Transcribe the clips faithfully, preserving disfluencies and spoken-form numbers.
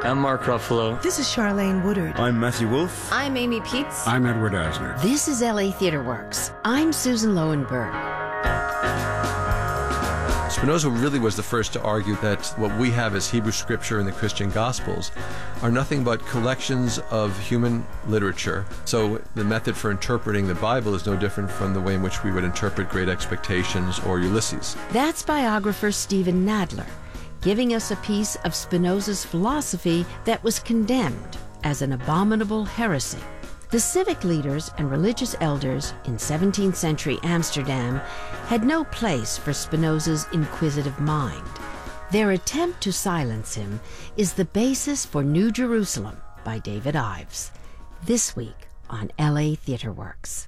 I'm Mark Ruffalo. This is Charlene Woodard. I'm Matthew Wolfe. I'm Amy Peets. I'm Edward Asner. This is L A Theatre Works. I'm Susan Lowenberg. Spinoza really was the first to argue that what we have as Hebrew Scripture and the Christian Gospels are nothing but collections of human literature. So the method for interpreting the Bible is no different from the way in which we would interpret Great Expectations or Ulysses. That's biographer Stephen Nadler, giving us a piece of Spinoza's philosophy that was condemned as an abominable heresy. The civic leaders and religious elders in seventeenth century Amsterdam had no place for Spinoza's inquisitive mind. Their attempt to silence him is the basis for New Jerusalem by David Ives, this week on L A Theatre Works.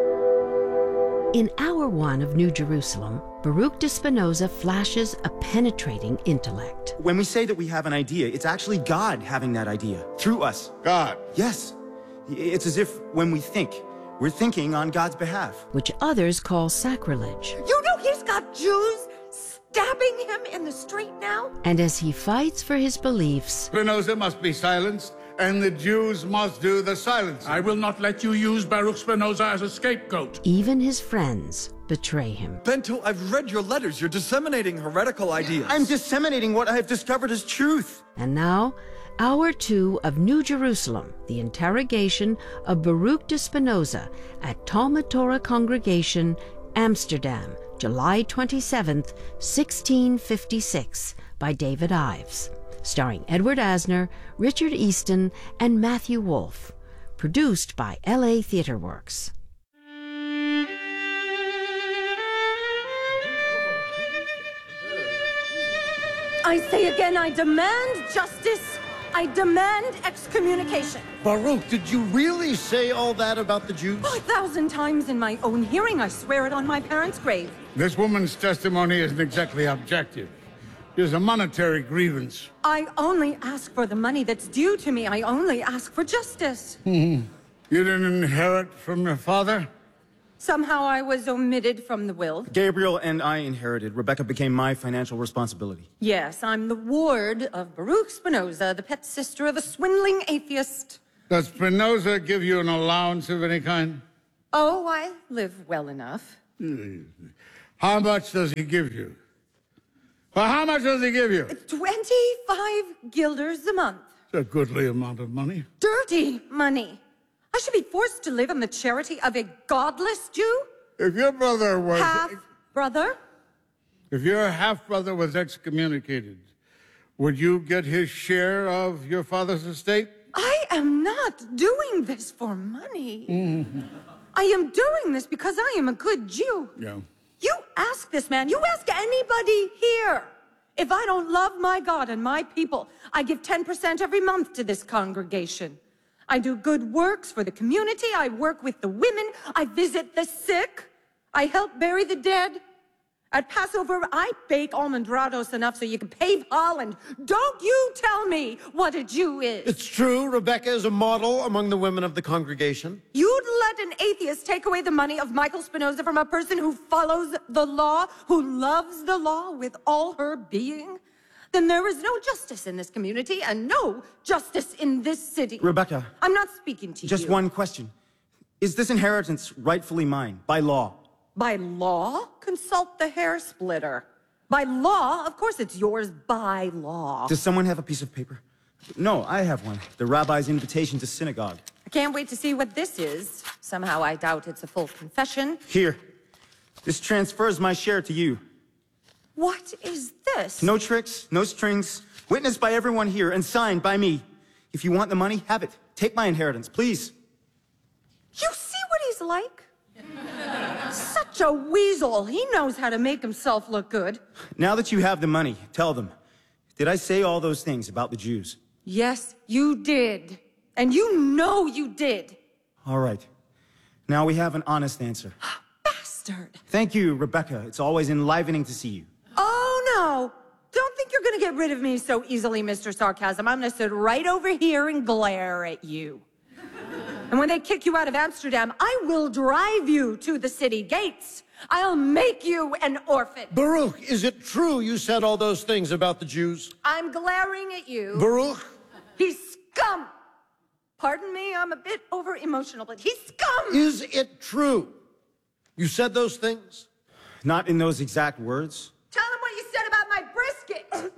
In Hour One of New Jerusalem, Baruch de Spinoza flashes a penetrating intellect. When we say that we have an idea, it's actually God having that idea through us. God. Yes. It's as if when we think, we're thinking on God's behalf. Which others call sacrilege. You know he's got Jews stabbing him in the street now? And as he fights for his beliefs, Spinoza must be silenced, and the Jews must do the silencing. I will not let you use Baruch Spinoza as a scapegoat. even his friends betray him. Bento, I've read your letters. You're disseminating heretical ideas. I'm disseminating what I have discovered as truth. And now, Hour Two of New Jerusalem, the interrogation of Baruch de Spinoza at Talmud Torah Congregation, Amsterdam, July twenty-seventh, sixteen fifty-six, by David Ives, starring Edward Asner, Richard Easton, and Matthew Wolfe, produced by L A Theatre Works. I say again, I demand justice. I demand excommunication. Baruch, did you really say all that about the Jews? Oh, a thousand times in my own hearing. I swear it on my parents' grave. This woman's testimony isn't exactly objective. There's a monetary grievance. I only ask for the money that's due to me. I only ask for justice. You didn't inherit from your father? Somehow I was omitted from the will. Gabriel and I inherited. Rebecca became my financial responsibility. Yes, I'm the ward of Baruch Spinoza, the pet sister of a swindling atheist. Does Spinoza give you an allowance of any kind? Oh, I live well enough. How much does he give you? Well, how much does he give you? twenty-five guilders a month. It's a goodly amount of money. Dirty money. I should be forced to live on the charity of a godless Jew? If your brother was... Half-brother? If your half-brother was excommunicated, would you get his share of your father's estate? I am not doing this for money. Mm-hmm. I am doing this because I am a good Jew. Yeah. You ask this man, you ask anybody here. If I don't love my God and my people, I give ten percent every month to this congregation. I do good works for the community. I work with the women. I visit the sick. I help bury the dead. At Passover, I bake almondrados enough so you can pave Holland. Don't you tell me what a Jew is. It's true, Rebecca is a model among the women of the congregation. You'd let an atheist take away the money of Michael Spinoza from a person who follows the law, who loves the law with all her being? Then there is no justice in this community and no justice in this city. Rebecca. I'm not speaking to you. Just one question. Is this inheritance rightfully mine, by law? By law? Consult the hair splitter. By law? Of course it's yours by law. Does someone have a piece of paper? No, I have one. The rabbi's invitation to synagogue. I can't wait to see what this is. Somehow I doubt it's a full confession. Here. This transfers my share to you. What is this? No tricks, no strings. Witnessed by everyone here and signed by me. If you want the money, have it. Take my inheritance, please. You see what he's like? Such a weasel. He knows how to make himself look good. Now that you have the money, tell them. Did I say all those things about the Jews? Yes, you did. And you know you did. All right. Now we have an honest answer. Bastard. Thank you, Rebecca. It's always enlivening to see you. Oh, no. Don't think you're going to get rid of me so easily, Mister Sarcasm. I'm going to sit right over here and glare at you. And when they kick you out of Amsterdam, I will drive you to the city gates. I'll make you an orphan. Baruch, is it true you said all those things about the Jews? I'm glaring at you. Baruch? He's scum! Pardon me, I'm a bit over-emotional, but he's scum! Is it true? You said those things? Not in those exact words. Tell him what you said about my brisket!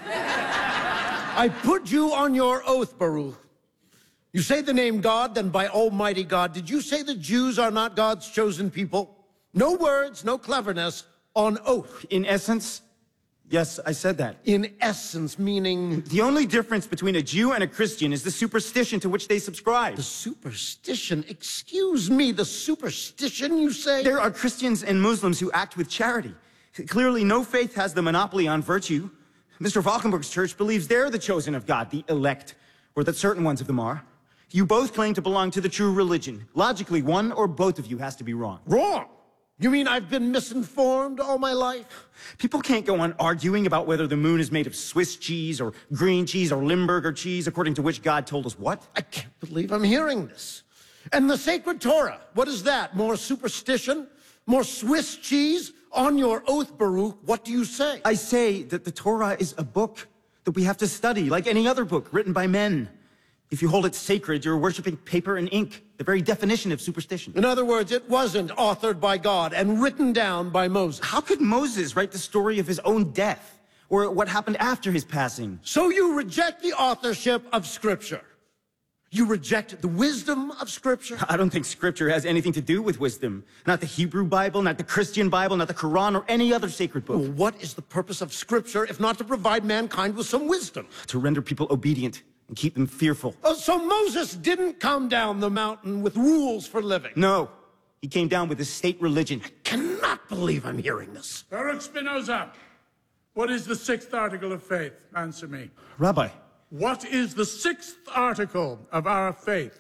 I put you on your oath, Baruch. You say the name God, then by Almighty God, did you say the Jews are not God's chosen people? No words, no cleverness, on oath. In essence, yes, I said that. In essence, meaning... The only difference between a Jew and a Christian is the superstition to which they subscribe. The superstition? Excuse me, the superstition, you say? There are Christians and Muslims who act with charity. Clearly, no faith has the monopoly on virtue. Mister Valkenburg's church believes they're the chosen of God, the elect, or that certain ones of them are. You both claim to belong to the true religion. Logically, one or both of you has to be wrong. Wrong? You mean I've been misinformed all my life? People can't go on arguing about whether the moon is made of Swiss cheese or green cheese or Limburger cheese, according to which God told us what. I can't believe I'm hearing this. And the sacred Torah, what is that? More superstition? More Swiss cheese? On your oath, Baruch, what do you say? I say that the Torah is a book that we have to study, like any other book written by men. If you hold it sacred, you're worshiping paper and ink, the very definition of superstition. In other words, it wasn't authored by God and written down by Moses. How could Moses write the story of his own death, or what happened after his passing? So you reject the authorship of Scripture. You reject the wisdom of Scripture? I don't think Scripture has anything to do with wisdom. Not the Hebrew Bible, not the Christian Bible, not the Quran, or any other sacred book. Well, what is the purpose of Scripture if not to provide mankind with some wisdom? To render people obedient and keep them fearful. Oh, so Moses didn't come down the mountain with rules for living? No, he came down with a state religion. I cannot believe I'm hearing this. Baruch Spinoza, what is the sixth article of faith? Answer me. Rabbi, What is the sixth article of our faith?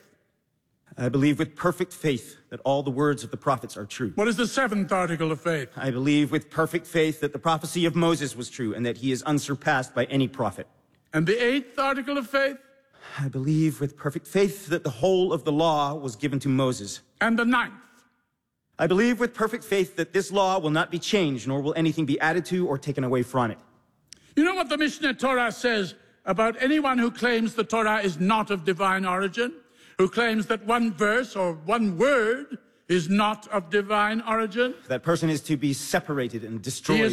I believe with perfect faith that all the words of the prophets are true. What is the seventh article of faith? I believe with perfect faith that the prophecy of Moses was true and that he is unsurpassed by any prophet. And the eighth article of faith? I believe with perfect faith that the whole of the law was given to Moses. And the ninth? I believe with perfect faith that this law will not be changed, nor will anything be added to or taken away from it. You know what the Mishnah Torah says about anyone who claims the Torah is not of divine origin? Who claims that one verse or one word is not of divine origin? That person is to be separated and destroyed. He is